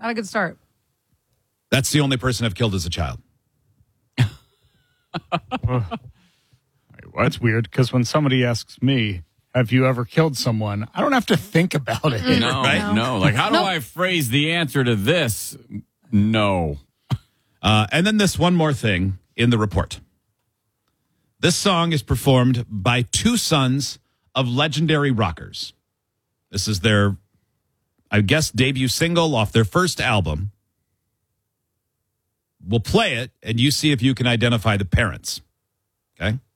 Not a good start. That's the only person I've killed as a child. Well, that's weird because when somebody asks me, have you ever killed someone? I don't have to think about it. No, Right? no. Like, how do I phrase the answer to this? No. And then this one more thing in the report. This song is performed by two sons of legendary rockers. This is their, I guess, debut single off their first album. We'll play it, and you see if you can identify the parents. Okay?